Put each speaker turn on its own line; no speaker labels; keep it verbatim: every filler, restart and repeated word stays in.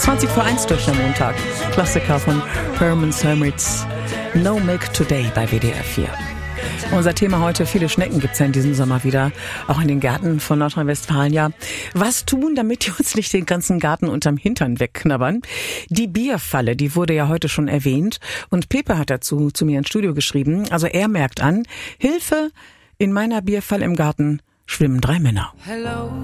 zwanzig vor eins durch den Montag. Klassiker von Herman's Hermits. No Milk Today bei W D R vier. Unser Thema heute, viele Schnecken gibt's ja in diesem Sommer wieder, auch in den Gärten von Nordrhein-Westfalen. Ja, was tun, damit die uns nicht den ganzen Garten unterm Hintern wegknabbern? Die Bierfalle, die wurde ja heute schon erwähnt und Pepe hat dazu zu mir ins Studio geschrieben. Also er merkt an, Hilfe, in meiner Bierfalle im Garten schwimmen drei Männer. Hello.